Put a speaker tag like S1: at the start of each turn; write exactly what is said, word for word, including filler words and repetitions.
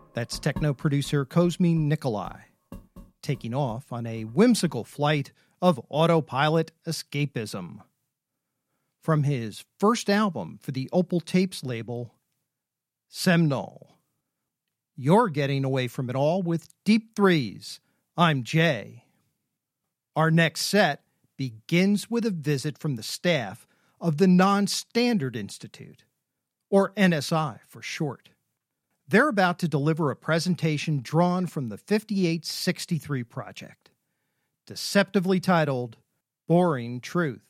S1: That's techno producer Kozmi Nikolai, taking off on a whimsical flight of autopilot escapism. From his first album for the Opal Tapes label, Semnol. You're getting away from it all with Deep Threes. I'm Jay. Our next set begins with a visit from the staff of the Non-Standard Institute, or N S I for short. They're about to deliver a presentation drawn from the fifty-eight sixty-three project, deceptively titled Boring Truth.